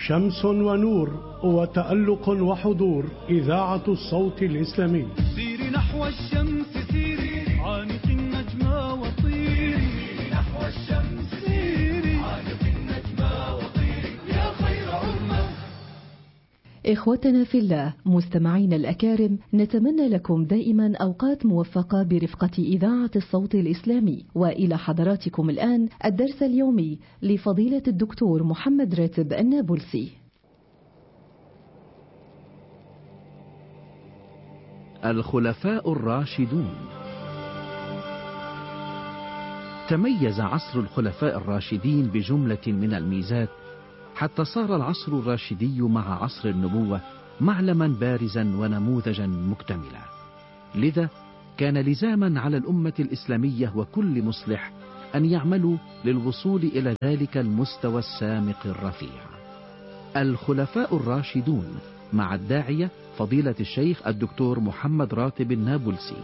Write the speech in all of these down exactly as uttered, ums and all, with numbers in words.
شمس ونور وتألق وحضور، إذاعة الصوت الإسلامي. سيري نحو الشمس سيري، عانق النجمة وطيري نحو الشمس سيري، عانق النجمة وطيري يا خير أمة. إخوتنا في الله، مستمعين الأكارم، نتمنى لكم دائما أوقات موفقة برفقة إذاعة الصوت الإسلامي. وإلى حضراتكم الآن الدرس اليومي لفضيلة الدكتور محمد راتب النابلسي. الخلفاء الراشدون. تميز عصر الخلفاء الراشدين بجملة من الميزات، حتى صار العصر الراشدي مع عصر النبوة معلما بارزا ونموذجا مكتملا. لذا كان لزاما على الأمة الإسلامية وكل مصلح أن يعملوا للوصول إلى ذلك المستوى السامق الرفيع. الخلفاء الراشدون مع الداعية فضيلة الشيخ الدكتور محمد راتب النابلسي.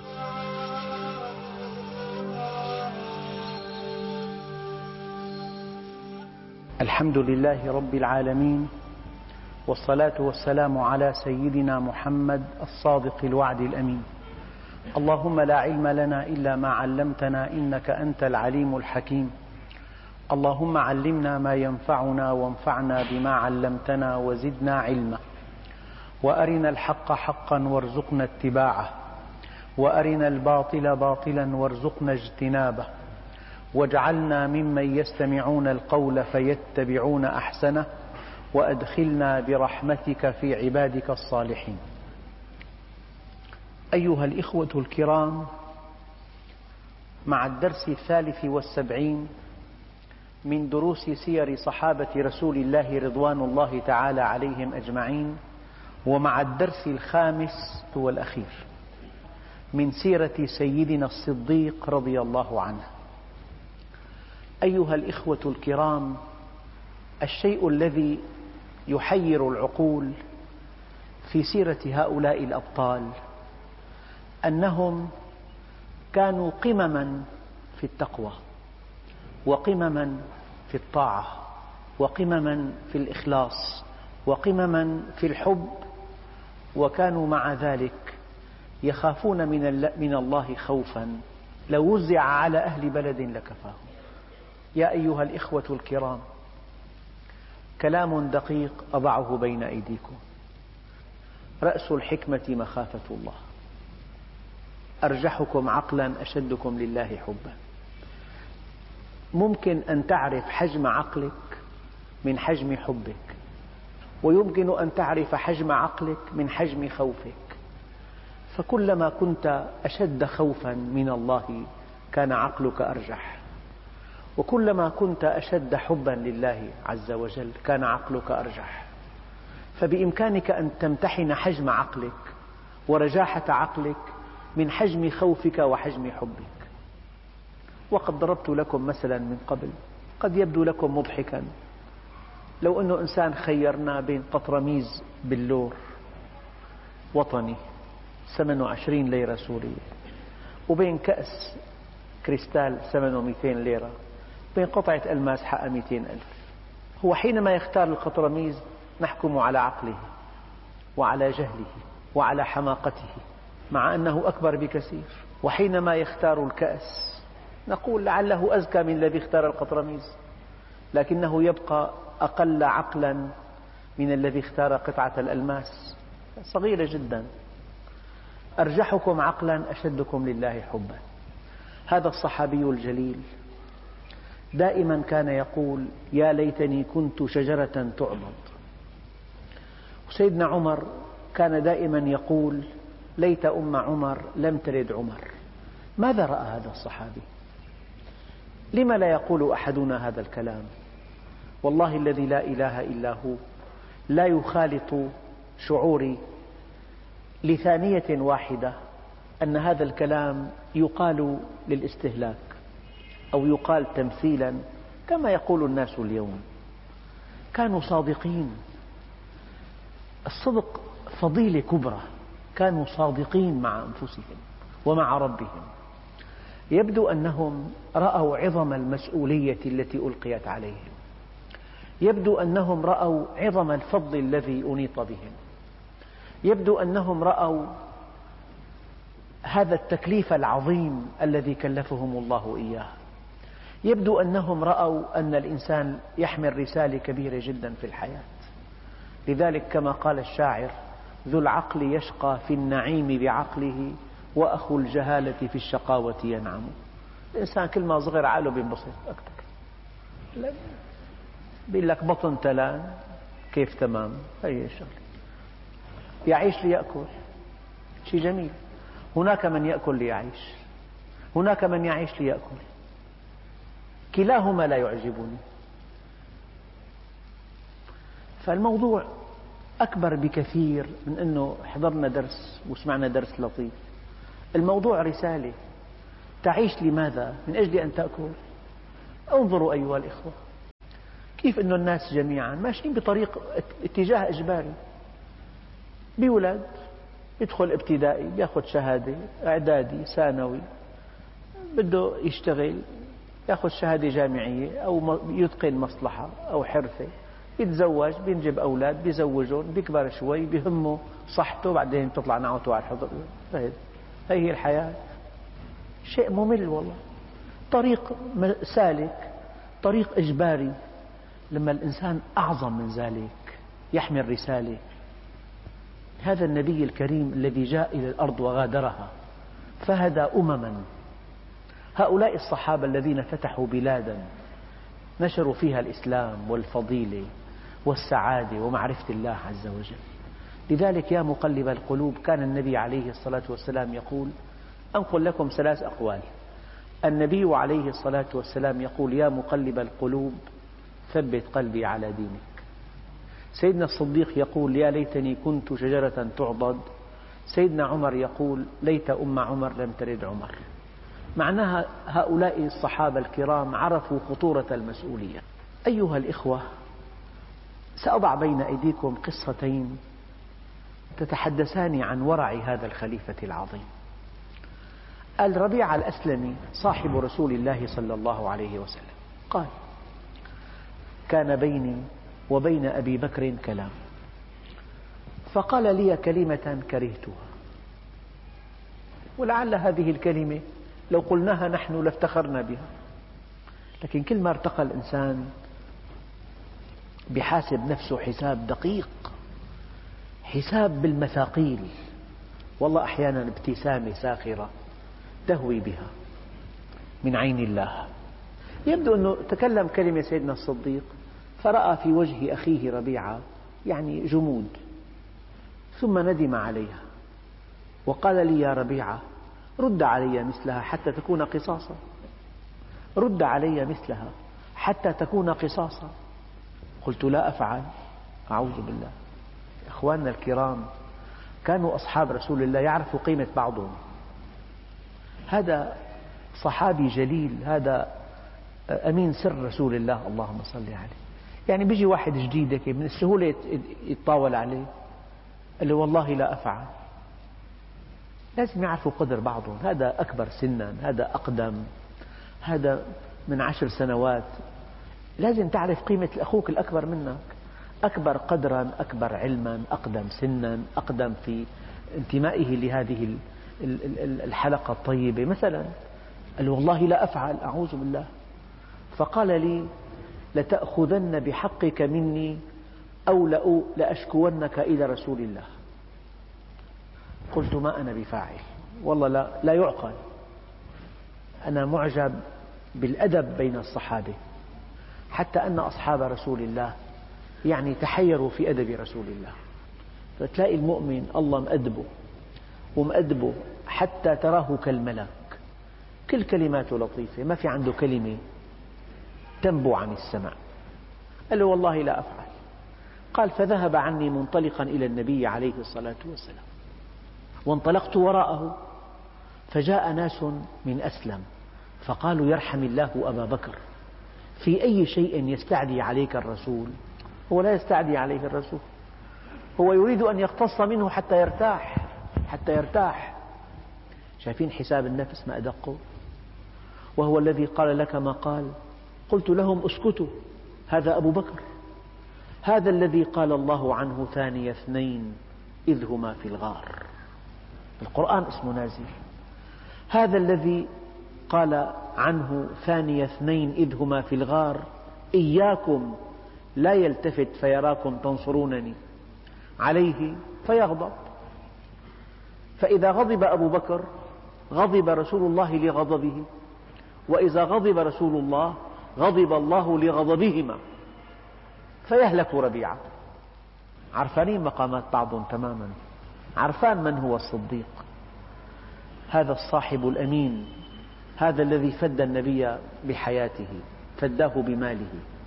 الحمد لله رب العالمين، والصلاة والسلام على سيدنا محمد الصادق الوعد الأمين. اللهم لا علم لنا إلا ما علمتنا، إنك أنت العليم الحكيم. اللهم علمنا ما ينفعنا وانفعنا بما علمتنا وزدنا علما، وأرنا الحق حقا وارزقنا اتباعه، وأرنا الباطل باطلا وارزقنا اجتنابه، واجعلنا ممن يستمعون القول فيتبعون أحسنه، وأدخلنا برحمتك في عبادك الصالحين. أيها الإخوة الكرام، مع الدرس الثالث والسبعين من دروس سير صحابة رسول الله رضوان الله تعالى عليهم أجمعين، ومع الدرس الخامس والأخير من سيرة سيدنا الصديق رضي الله عنه. أيها الإخوة الكرام، الشيء الذي يحير العقول في سيرة هؤلاء الأبطال أنهم كانوا قمما في التقوى، وقمما في الطاعة، وقمما في الإخلاص، وقمما في الحب، وكانوا مع ذلك يخافون من الله خوفا لو وزع على أهل بلد لكفاهم. يا أيها الإخوة الكرام، كلام دقيق أضعه بين أيديكم. رأس الحكمة مخافة الله. أرجحكم عقلا أشدكم لله حبا. ممكن أن تعرف حجم عقلك من حجم حبك، ويمكن أن تعرف حجم عقلك من حجم خوفك. فكلما كنت أشد خوفا من الله كان عقلك أرجح، وكلما كنت أشد حبا لله عز وجل كان عقلك أرجح. فبإمكانك أن تمتحن حجم عقلك ورجاحة عقلك من حجم خوفك وحجم حبك. وقد ضربت لكم مثلا من قبل قد يبدو لكم مضحكا، لو أنه إنسان خيرنا بين قطرميز بلور وطني ثمنه عشرين ليرة سورية، وبين كأس كريستال ثمنه مئتين ليرة، بين قطعة ألماس حقها مئتين ألف، هو حينما يختار القطرميز نحكم على عقله وعلى جهله وعلى حماقته، مع أنه أكبر بكثير. وحينما يختار الكأس نقول لعله أذكى من الذي اختار القطرميز، لكنه يبقى أقل عقلا من الذي اختار قطعة الألماس، صغيرة جدا. أرجحكم عقلا أشدكم لله حبا. هذا الصحابي الجليل دائما كان يقول: يا ليتني كنت شجرة تعضد. وسيدنا عمر كان دائما يقول: ليت أم عمر لم تلد عمر. ماذا رأى هذا الصحابي؟ لما لا يقول أحدنا هذا الكلام؟ والله الذي لا إله إلا هو لا يخالط شعوري لثانية واحدة أن هذا الكلام يقال للاستهلاك أو يقال تمثيلا كما يقول الناس اليوم. كانوا صادقين. الصدق فضيلة كبرى. كانوا صادقين مع أنفسهم ومع ربهم. يبدو أنهم رأوا عظم المسؤولية التي ألقيت عليهم. يبدو أنهم رأوا عظم الفضل الذي أنيط بهم، يبدو أنهم رأوا هذا التكليف العظيم الذي كلفهم الله إياه، يبدو أنهم رأوا أن الإنسان يحمل رسالة كبيرة جدا في الحياة. لذلك كما قال الشاعر: ذو العقل يشقى في النعيم بعقله، وأخو الجهالة في الشقاوة ينعم. الإنسان كل ما صغر عقله بينبسط أكثر، بيقول لك بطن تلان كيف تمام، هي الشغلة. يعيش ليأكل، شيء جميل. هناك من يأكل ليعيش، هناك من يعيش ليأكل، كلاهما لا يعجبني. فالموضوع أكبر بكثير من أنه حضرنا درس وسمعنا درس لطيف. الموضوع رسالة. تعيش لماذا؟ من أجل أن تأكل. انظروا أيها الإخوة كيف أن الناس جميعا ماشيين بطريق اتجاه إجباري. بولد يدخل ابتدائي، يأخذ شهادة، إعدادي، ثانوي، بده يشتغل، يأخذ شهادة جامعية أو يتقن مصلحة أو حرفة، يتزوج، بينجب أولاد، بيزوجون، بيكبر شوي، بيهمه صحته، بعدين تطلع نعوته على الحضر. هذه هي الحياة. شيء ممل والله، طريق سالك، طريق إجباري. لما الإنسان أعظم من ذلك يحمل رسالة. هذا النبي الكريم الذي جاء إلى الأرض وغادرها فهدى أمما. هؤلاء الصحابة الذين فتحوا بلادا نشروا فيها الإسلام والفضيلة والسعادة ومعرفة الله عز وجل. لذلك يا مقلب القلوب، كان النبي عليه الصلاة والسلام يقول، أنقل لكم ثلاث أقوال. النبي عليه الصلاة والسلام يقول: يا مقلب القلوب ثبت قلبي على دينك. سيدنا الصديق يقول: يا ليتني كنت شجرة تعضد. سيدنا عمر يقول: ليت أم عمر لم تلد عمر. معناها هؤلاء الصحابة الكرام عرفوا خطورة المسؤولية. أيها الإخوة، سأضع بين أيديكم قصتين تتحدثان عن ورع هذا الخليفة العظيم. الربيع الأسلمي صاحب رسول الله صلى الله عليه وسلم قال: كان بيني وبين أبي بكر كلام، فقال لي كلمة كرهتها، ولعل هذه الكلمة لو قلناها نحن لافتخرنا بها، لكن كل ما ارتقى الإنسان بحاسب نفسه حساب دقيق، حساب بالمثاقيل. والله أحيانا ابتسامة ساخرة تهوي بها من عين الله. يبدو أنه تكلم كلمة سيدنا الصديق فرأى في وجه أخيه ربيعة يعني جمود، ثم ندم عليها وقال لي: يا ربيعة رد علي مثلها حتى تكون قصاصا، رد علي مثلها حتى تكون قصاصا. قلت: لا أفعل، أعوذ بالله. إخواننا الكرام، كانوا أصحاب رسول الله يعرفوا قيمة بعضهم. هذا صحابي جليل، هذا أمين سر رسول الله، اللهم صل عليه. يعني بيجي واحد جديد من السهولة يتطاول عليه، قال له: والله لا أفعل. لازم يعرفوا قدر بعضهم. هذا أكبر سنا، هذا أقدم، هذا من عشر سنوات. لازم تعرف قيمة أخوك الأكبر منك، أكبر قدرا، أكبر علما، أقدم سنا، أقدم في انتمائه لهذه الحلقة الطيبة. مثلا قال: والله لا أفعل، أعوذ بالله. فقال لي: لتأخذن بحقك مني أو لأشكونك إلى رسول الله. قلت: ما أنا بفاعل، والله لا, لا يعقل. أنا معجب بالأدب بين الصحابة، حتى أن أصحاب رسول الله يعني تحيروا في أدب رسول الله. فتلاقي المؤمن الله مأدبه ومأدبه حتى تراه كالملك، كل كلماته لطيفة، ما في عنده كلمة تنبو عن السماء. قال له: والله لا أفعل. قال: فذهب عني منطلقا إلى النبي عليه الصلاة والسلام، وانطلقت وراءه، فجاء ناس من أسلم فقالوا: يرحم الله أبا بكر، في أي شيء يستعدي عليك الرسول؟ هو لا يستعدي عليه الرسول، هو يريد أن يقتص منه حتى يرتاح، حتى يرتاح. شايفين حساب النفس ما أدقه؟ وهو الذي قال لك ما قال. قلت لهم: اسكتوا، هذا أبو بكر، هذا الذي قال الله عنه ثاني اثنين إذ هما في الغار، القرآن اسمه نازل. هذا الذي قال عنه ثاني اثنين إذ هما في الغار إياكم لا يلتفت فيراكم تنصرونني عليه فيغضب. فإذا غضب أبو بكر غضب رسول الله لغضبه، وإذا غضب رسول الله غضب الله لغضبهما، فيهلك ربيعة. عرفانين مقامات بعضهم تماما، عرفان من هو الصديق، هذا الصاحب الأمين، هذا الذي فد النبي بحياته، فداه بماله.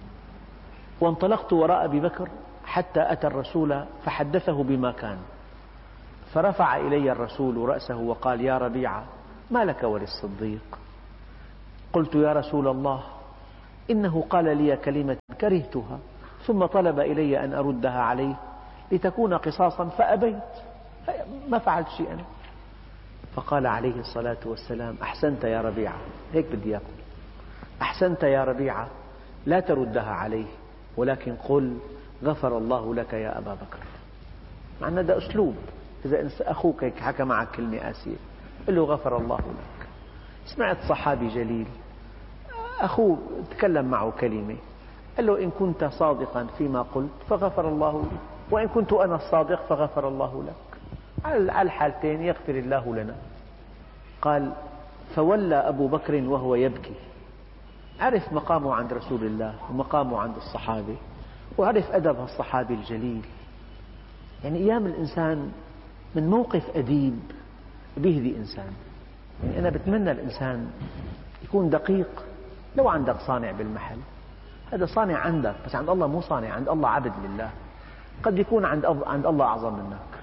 وانطلقت وراء أبي بكر حتى أتى الرسول فحدثه بما كان، فرفع إلي الرسول رأسه وقال: يا ربيعة، ما لك وللصديق؟ قلت: يا رسول الله، إنه قال لي كلمة كرهتها ثم طلب إلي أن أردها عليه لتكون قصاصا فأبيت، ما فعلت شيئا. فقال عليه الصلاة والسلام: أحسنت يا ربيعة، هيك بدي إياكم، أحسنت يا ربيعة، لا تردها عليه، ولكن قل: غفر الله لك يا أبا بكر. مع أن هذا أسلوب، إذا أخوك هيك حكى معك كلمة قاسية قل له: غفر الله لك. سمعت صحابي جليل أخوه تكلم معه كلمة، قال له: إن كنت صادقا فيما قلت فغفر الله لي، وإن كنت أنا الصادق فغفر الله لك، على الحالتين يغفر الله لنا. قال: فولى أبو بكر وهو يبكي، عرف مقامه عند رسول الله ومقامه عند الصحابة، وعرف أدب الصحابي الجليل. يعني أيام الإنسان من موقف أديب بيهدي إنسان. يعني أنا بتمنى الإنسان يكون دقيق. لو عندك صانع بالمحل، هذا صانع عندك، بس عند الله مو صانع، عند الله عبد لله. قد يكون عند عند الله أعظم منك،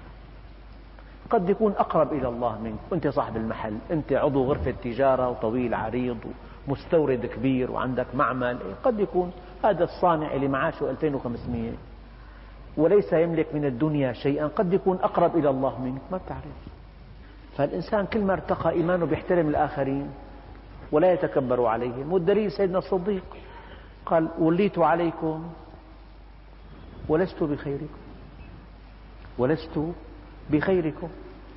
قد يكون أقرب إلى الله منك، وأنت صاحب المحل، أنت عضو غرفة تجارة وطويل عريض ومستورد كبير وعندك معمل. قد يكون هذا الصانع اللي معاشه ألفين وخمسمئة وليس يملك من الدنيا شيئا، قد يكون أقرب إلى الله منك، ما بتعرف. فالإنسان كل ما ارتقى إيمانه بيحترم الآخرين ولا يتكبر عليهم. والدليل سيدنا الصديق قال: وليت عليكم ولست بخيركم، ولست بخيركم.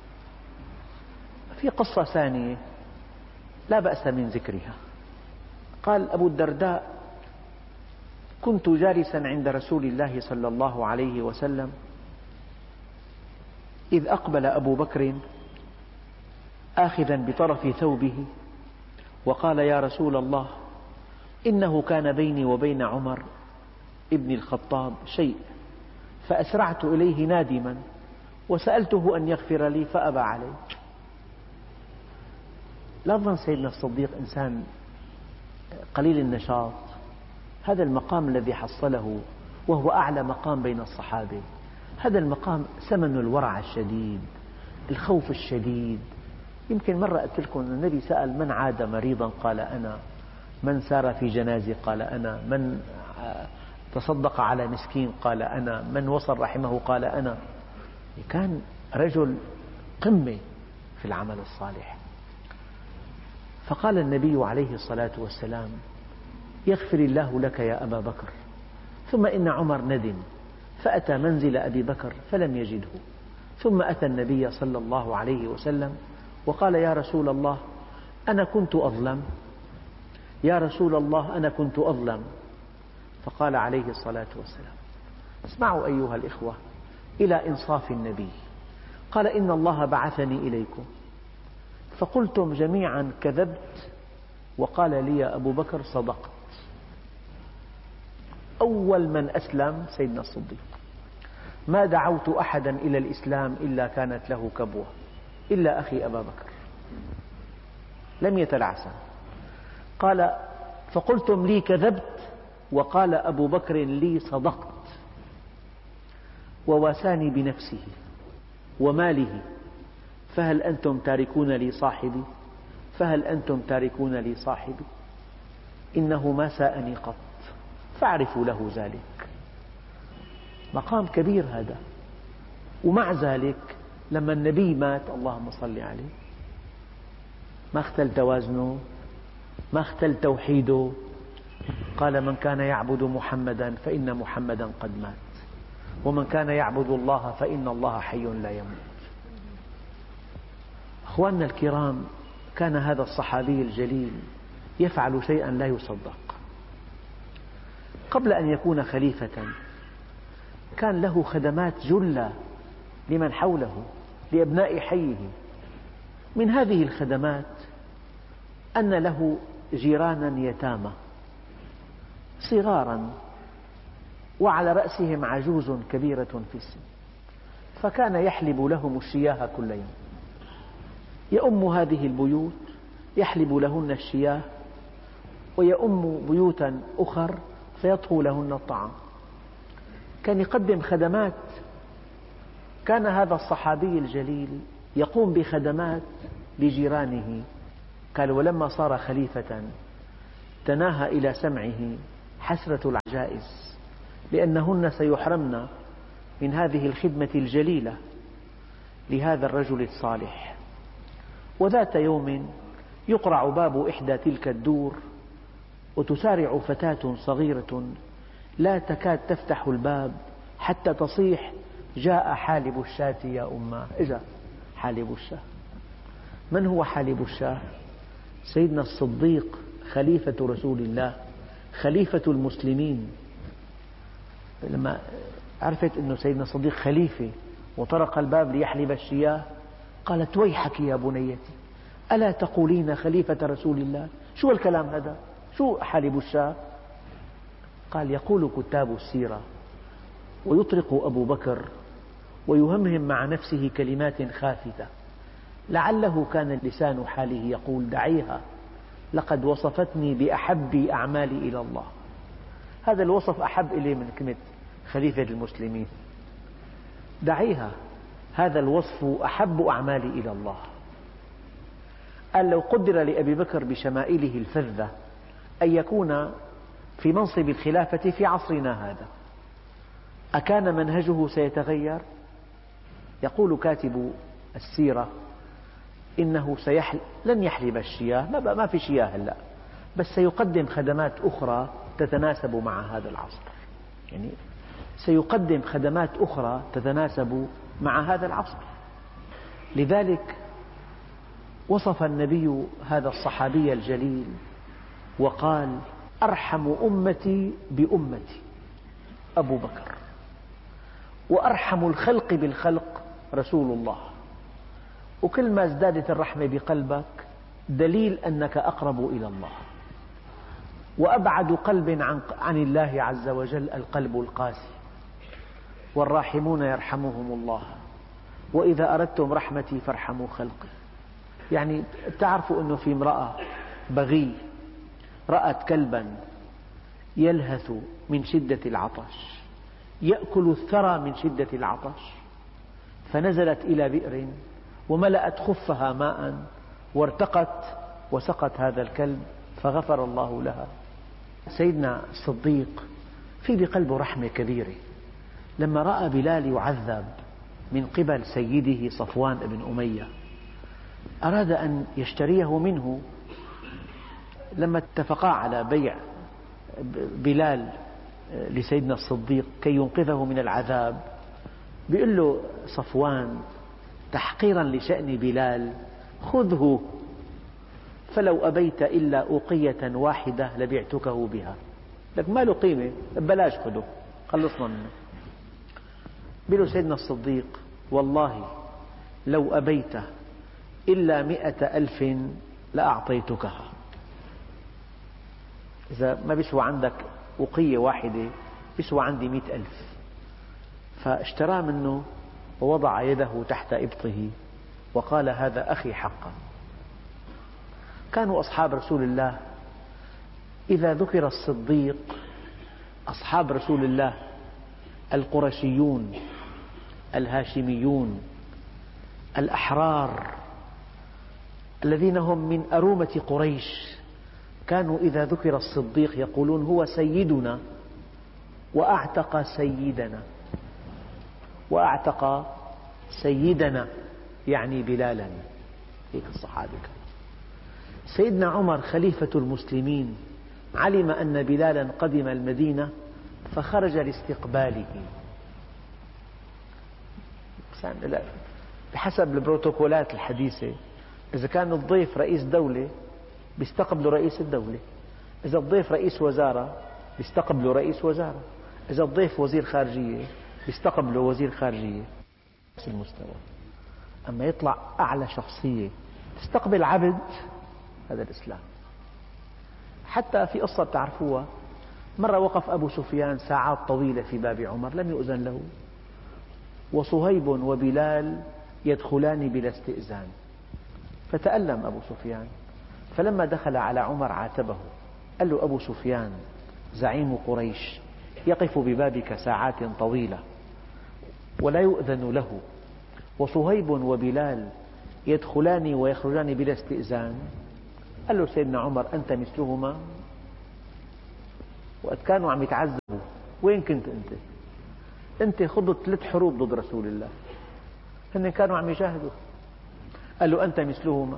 في قصة ثانية لا بأس من ذكرها. قال أبو الدرداء: كنت جالسا عند رسول الله صلى الله عليه وسلم إذ أقبل أبو بكر آخذا بطرف ثوبه وقال: يا رسول الله، إنه كان بيني وبين عمر ابن الخطاب شيء، فأسرعت إليه نادما وسألته أن يغفر لي فأبى علي. لا تظن سيدنا الصديق إنسان قليل النشاط، هذا المقام الذي حصله وهو أعلى مقام بين الصحابة. هذا المقام ثمن الورع الشديد، الخوف الشديد. يمكن مرة قلت لكم النبي سأل: من عاد مريضا؟ قال: أنا. من سار في جنازة؟ قال: أنا. من تصدق على مسكين؟ قال: أنا. من وصل رحمه؟ قال: أنا. كان رجل قمة في العمل الصالح. فقال النبي عليه الصلاة والسلام: يغفر الله لك يا أبا بكر. ثم إن عمر ندم فأتى منزل أبي بكر فلم يجده، ثم أتى النبي صلى الله عليه وسلم وقال: يا رسول الله، أنا كنت أظلم، يا رسول الله، أنا كنت أظلم. فقال عليه الصلاة والسلام: اسمعوا أيها الإخوة إلى إنصاف النبي. قال: إن الله بعثني إليكم فقلتم جميعا كذبت، وقال لي أبو بكر صدقت. أول من أسلم سيدنا الصديق. ما دعوت أحدا إلى الإسلام إلا كانت له كبوة، إلا أخي أبا بكر، لم يتلعثم. قال: فقلتم لي كذبت، وقال أبو بكر لي صدقت، وواساني بنفسه وماله، فهل أنتم تاركون لي صاحبي؟ فهل أنتم تاركون لي صاحبي؟ إنه ما ساءني قط، فاعرفوا له ذلك. مقام كبير هذا. ومع ذلك لما النبي مات، اللهم صل عليه، ما اختل توازنه، ما اختل توحيده، قال من كان يعبد محمدا فإن محمدا قد مات، ومن كان يعبد الله فإن الله حي لا يموت. أخواننا الكرام، كان هذا الصحابي الجليل يفعل شيئا لا يصدق. قبل أن يكون خليفة كان له خدمات جلة لمن حوله، لأبناء حيه. من هذه الخدمات أن له جيرانا يتامى صغارا، وعلى رأسهم عجوز كبيرة في السن، فكان يحلب لهم الشياه كل يوم، يؤم هذه البيوت يحلب لهن الشياه، ويؤم بيوتا أخر فيطهو لهن الطعام. كان يقدم خدمات. كان هذا الصحابي الجليل يقوم بخدمات لجيرانه. قال ولما صار خليفة تناهى إلى سمعه حسرة العجائز، لأنهن سيحرمن من هذه الخدمة الجليلة لهذا الرجل الصالح. وذات يوم يقرع باب إحدى تلك الدور، وتسارع فتاة صغيرة لا تكاد تفتح الباب حتى تصيح جاء حالب الشاة يا أماه. إجا حالب الشاة. من هو حالب الشاة؟ سيدنا الصديق خليفة رسول الله، خليفة المسلمين. لما عرفت أن سيدنا الصديق خليفة وطرق الباب ليحلب الشياه قالت ويحك يا بنيتي، ألا تقولين خليفة رسول الله؟ شو الكلام هذا؟ شو حالب الشاة؟ قال يقول كتاب السيرة ويطرق أبو بكر ويهمهم مع نفسه كلمات خافتة، لعله كان لسان حاله يقول دعيها لقد وصفتني بأحب أعمالي إلى الله. هذا الوصف أحب إلي من كلمة خليفة المسلمين. دعيها، هذا الوصف أحب أعمالي إلى الله. قال لو قدر لأبي بكر بشمائله الفذة أن يكون في منصب الخلافة في عصرنا هذا، أكان منهجه سيتغير؟ يقول كاتب السيرة إنه سيحل... لن يحلب الشياه، ما, ما في شياه هلأ، بس سيقدم خدمات أخرى تتناسب مع هذا العصر. يعني سيقدم خدمات أخرى تتناسب مع هذا العصر. لذلك وصف النبي هذا الصحابي الجليل وقال أرحم أمتي بأمتي أبو بكر، وأرحم الخلق بالخلق رسول الله. وكل ما ازدادت الرحمة بقلبك دليل أنك أقرب إلى الله. وأبعد قلب عن, عن الله عز وجل القلب القاسي. والراحمون يرحمهم الله، وإذا أردتم رحمتي فارحموا خلقي. يعني تعرفوا أنه في امرأة بغي رأت كلبا يلهث من شدة العطش، يأكل الثرى من شدة العطش، فنزلت إلى بئر وملأت خفها ماء وارتقت وسقت هذا الكلب فغفر الله لها. سيدنا الصديق في بقلبه رحمة كبيرة. لما رأى بلال يعذب من قبل سيده صفوان بن أمية أراد أن يشتريه منه. لما اتفقا على بيع بلال لسيدنا الصديق كي ينقذه من العذاب، بيقول له صفوان تحقيرا لشأن بلال خذه، فلو أبيت إلا أوقية واحدة لبعتكه بها. لك ما له قيمة، بلاش خذه، خلصنا منه. بيقول له سيدنا الصديق والله لو أبيت إلا مئة ألف لأعطيتكها. إذا ما بيسوى عندك أوقية واحدة بيسوى عندي مئة ألف. فاشترى منه ووضع يده تحت إبطه وقال هذا أخي حقا. كانوا أصحاب رسول الله إذا ذكر الصديق، أصحاب رسول الله القرشيون الهاشميون الأحرار الذين هم من أرومة قريش، كانوا إذا ذكر الصديق يقولون هو سيدنا وأعتق سيدنا، وأعتق سيدنا يعني بلالا. هيك الصحابة. سيدنا عمر خليفة المسلمين علم أن بلالا قدم المدينة فخرج لاستقباله. بحسب البروتوكولات الحديثة إذا كان الضيف رئيس دولة بيستقبلوا رئيس الدولة، إذا الضيف رئيس وزارة بيستقبلوا رئيس وزارة، إذا الضيف وزير خارجية بيستقبلوا وزير خارجية. نفس المستوى. أما يطلع أعلى شخصية تستقبل عبد، هذا الإسلام. حتى في قصة تعرفوها، مرة وقف أبو سفيان ساعات طويلة في باب عمر لم يؤذن له، وصهيب وبلال يدخلان بلا استئذان، فتألم أبو سفيان، فلما دخل على عمر عاتبه، قال له: أبو سفيان زعيم قريش يقف ببابك ساعات طويلة ولا يؤذن له، وصهيب وبلال يدخلان ويخرجان بلا استئذان. قال له سيدنا عمر: أنت مثلهما؟ وقت كانوا عم يتعذبوا وين كنت أنت؟ أنت خضت ثلاث حروب ضد رسول الله، هن كانوا عم يجاهدوا. قال له: أنت مثلهما؟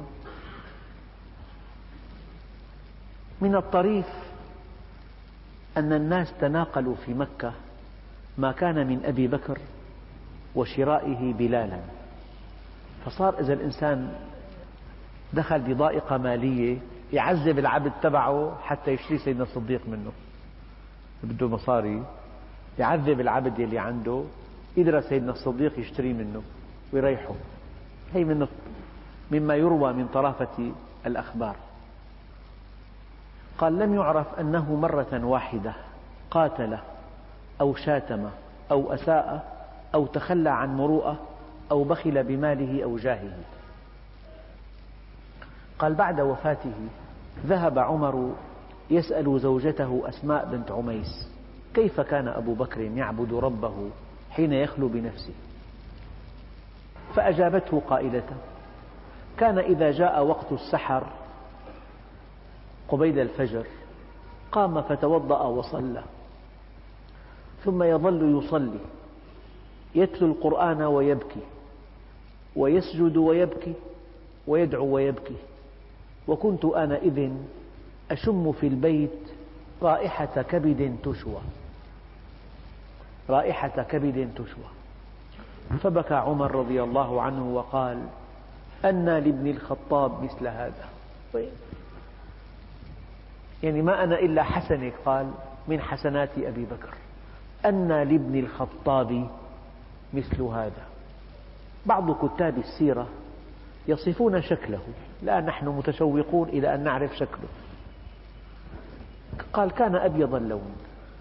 من الطريف أن الناس تناقلوا في مكة ما كان من أبي بكر وشرائه بلالا، فصار إذا الإنسان دخل بضائقة مالية يعذب العبد تبعه حتى يشتري سيدنا الصديق منه، بده مصاري يعذب العبد يلي عنده يقدر سيدنا الصديق يشتري منه ويريحه. هي منه مما يروى من طرافة الأخبار. قال: لم يعرف أنه مرة واحدة قاتل أو شاتم أو أساء أو تخلى عن مروءة أو بخل بماله أو جاهه. قال: بعد وفاته ذهب عمر يسأل زوجته أسماء بنت عميس: كيف كان أبو بكر يعبد ربه حين يخلو بنفسه؟ فأجابته قائلة: كان إذا جاء وقت السحر قبيل الفجر قام فتوضأ وصلى، ثم يظل يصلي يتلو القرآن ويبكي ويسجد ويبكي ويدعو ويبكي، وكنت آنئذ أشم في البيت رائحة كبد تشوى، رائحة كبد تشوى. فبكى عمر رضي الله عنه وقال: أنى لابن الخطاب مثل هذا؟ يعني ما أنا إلا حسنة، قال، من حسنات أبي بكر، أنى لابن الخطاب مثل هذا. بعض كتاب السيرة يصفون شكله، لا نحن متشوقون إلى أن نعرف شكله. قال: كان أبيض اللون،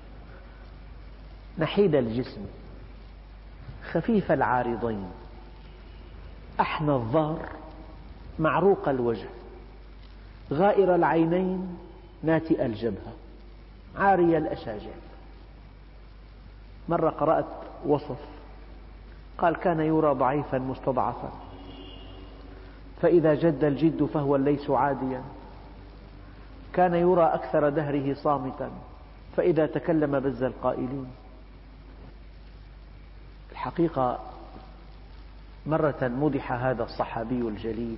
نحيل الجسم، خفيف العارضين، أحنى الظهر، معروق الوجه، غائر العينين، ناتئ الجبهة، عاري الأشاجع. مرة قرأت وصف، قال: كان يرى ضعيفا مستضعفا، فإذا جد الجد فهو الليث عاديا، كان يرى أكثر دهره صامتا، فإذا تكلم بز القائلين. الحقيقة مرة مدح هذا الصحابي الجليل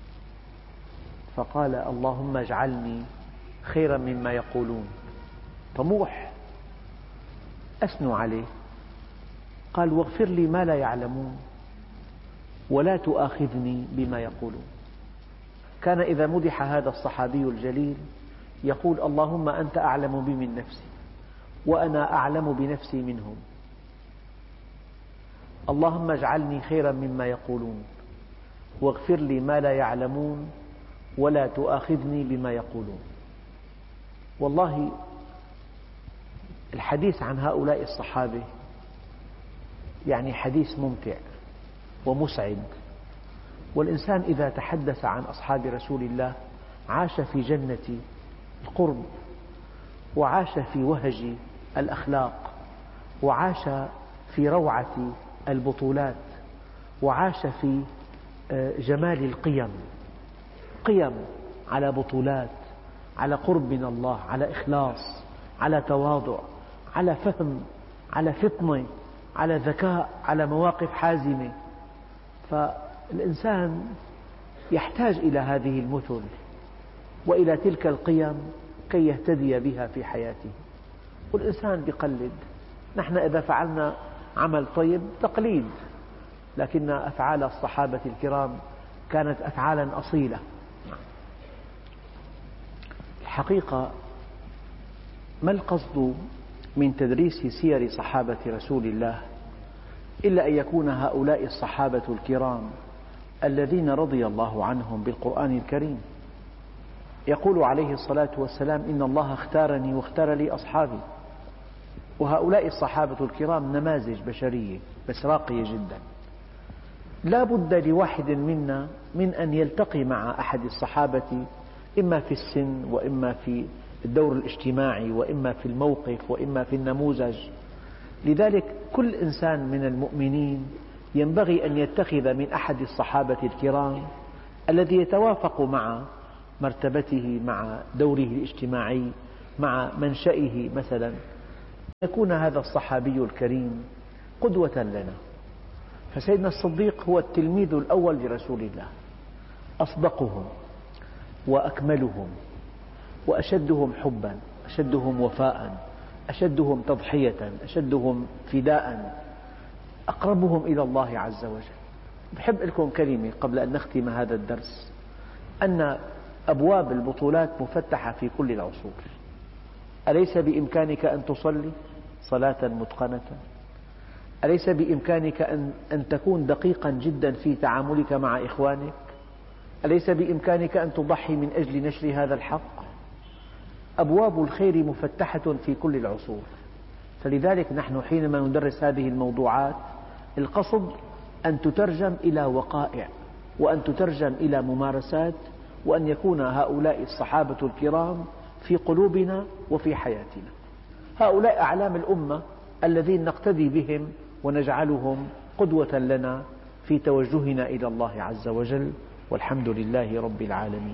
فقال: اللهم اجعلني خيرا مما يقولون. طموح، أثنوا عليه. قال: واغفر لي ما لا يعلمون ولا تؤاخذني بما يقولون. كان إذا مدح هذا الصحابي الجليل يقول: اللهم أنت أعلم بي من نفسي وأنا أعلم بنفسي منهم، اللهم اجعلني خيرا مما يقولون واغفر لي ما لا يعلمون ولا تؤاخذني بما يقولون. والله الحديث عن هؤلاء الصحابة يعني حديث ممتع ومسعد، والإنسان إذا تحدث عن أصحاب رسول الله عاش في جنة القرب، وعاش في وهج الأخلاق، وعاش في روعة البطولات، وعاش في جمال القيم، قيم على بطولات، على قرب من الله، على إخلاص، على تواضع، على فهم، على فطنة، على ذكاء، على مواقف حازمة. فالإنسان يحتاج إلى هذه المثل وإلى تلك القيم كي يهتدي بها في حياته. والإنسان يقلد. نحن إذا فعلنا عمل طيب تقليد، لكن أفعال الصحابة الكرام كانت أفعالا أصيلة. الحقيقة ما القصد من تدريس سير صحابة رسول الله إلا أن يكون هؤلاء الصحابة الكرام الذين رضي الله عنهم بالقرآن الكريم. يقول عليه الصلاة والسلام: إن الله اختارني واختار لي أصحابي. وهؤلاء الصحابة الكرام نماذج بشرية بس راقية جدا. لا بد لواحد منا من أن يلتقي مع أحد الصحابة، إما في السن وإما في الدور الاجتماعي وإما في الموقف وإما في النموذج. لذلك كل إنسان من المؤمنين ينبغي أن يتخذ من أحد الصحابة الكرام الذي يتوافق مع مرتبته، مع دوره الاجتماعي، مع منشئه. مثلا يكون هذا الصحابي الكريم قدوة لنا. فسيدنا الصديق هو التلميذ الأول لرسول الله، أصدقهم وأكملهم وأشدهم حبا، أشدهم وفاء، أشدهم تضحية، أشدهم فداء، أقربهم إلى الله عز وجل. بحب لكم كلمة قبل أن نختم هذا الدرس، أن أبواب البطولات مفتحة في كل العصور. أليس بإمكانك أن تصلي صلاة متقنة؟ أليس بإمكانك أن, أن تكون دقيقا جدا في تعاملك مع إخوانك؟ أليس بإمكانك أن تضحي من أجل نشر هذا الحق؟ أبواب الخير مفتحة في كل العصور. فلذلك نحن حينما ندرس هذه الموضوعات القصد أن تترجم إلى وقائع، وأن تترجم إلى ممارسات، وأن يكون هؤلاء الصحابة الكرام في قلوبنا وفي حياتنا. هؤلاء أعلام الأمة الذين نقتدي بهم ونجعلهم قدوة لنا في توجهنا إلى الله عز وجل، والحمد لله رب العالمين.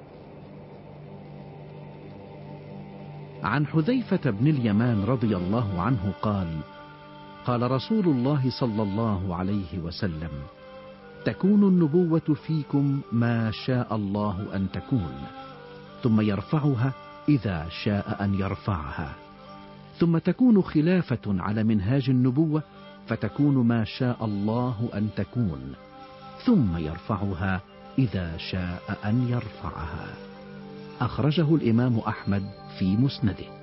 عن حذيفة بن اليمان رضي الله عنه قال: قال رسول الله صلى الله عليه وسلم: تكون النبوة فيكم ما شاء الله أن تكون، ثم يرفعها إذا شاء أن يرفعها، ثم تكون خلافة على منهاج النبوة فتكون ما شاء الله أن تكون، ثم يرفعها إذا شاء أن يرفعها. أخرجه الإمام أحمد في مسنده.